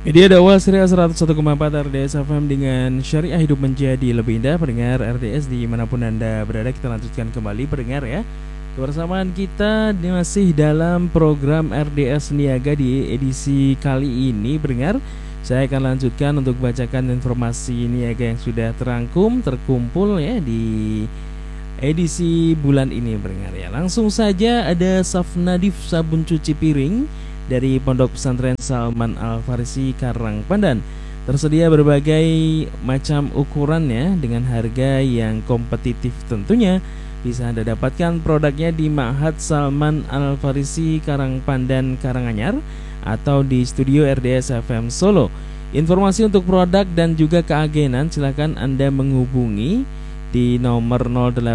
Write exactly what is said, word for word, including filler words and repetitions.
Media dakwah Syariah seratus satu koma empat R D S F M dengan syariah hidup menjadi lebih indah. Pendengar R D S dimanapun Anda berada, kita lanjutkan kembali pendengar ya. Kebersamaan kita masih dalam program R D S Niaga di edisi kali ini pendengar. Saya akan lanjutkan untuk bacakan informasi niaga yang sudah terangkum, terkumpul ya di edisi bulan ini pendengar ya. Langsung saja ada Safnadif sabun cuci piring dari Pondok Pesantren Salman Al-Farisi Karangpandan. Tersedia berbagai macam ukuran ya, dengan harga yang kompetitif tentunya. Bisa Anda dapatkan produknya di Ma'had Salman Al-Farisi Karangpandan Karanganyar atau di studio R D S F M Solo. Informasi untuk produk dan juga keagenan silakan Anda menghubungi di nomor nol delapan